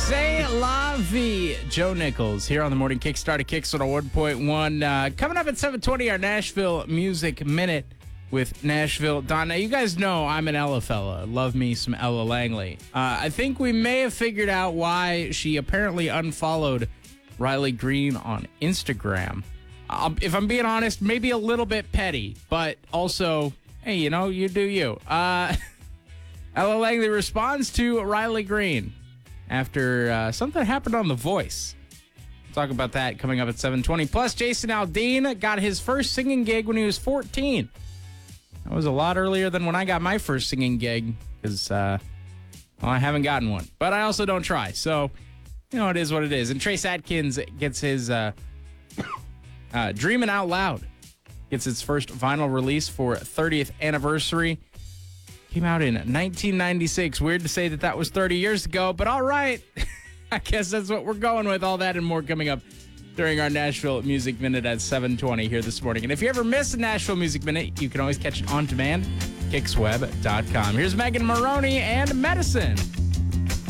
C'est la vie. Joe Nichols here on the Morning Kickstart at Kickstart 101.1. Coming up at 7:20, our Nashville Music Minute with Nashville Don. Now, you guys know I'm an Ella fella. Love me some Ella Langley. I think we may have figured out why she apparently unfollowed Riley Green on Instagram. If I'm being honest, maybe a little bit petty, but also, hey, you know, you do you. Ella Langley responds to Riley Green after something happened on The Voice. We'll talk about that coming up at 7:20. Plus, Jason Aldean got his first singing gig when he was 14. That was a lot earlier than when I got my first singing gig because, I haven't gotten one. But I also don't try. So, you know, it is what it is. And Trace Atkins gets his Dreamin' Out Loud. Gets its first vinyl release for 30th anniversary. Came out in 1996. Weird to say that was 30 years ago, but all right. I guess that's what we're going with. All that and more coming up during our Nashville Music Minute at 7:20 here this morning. And if you ever miss a Nashville Music Minute, you can always catch it on demand, kicksweb.com. Here's Megan Maroney and Medicine.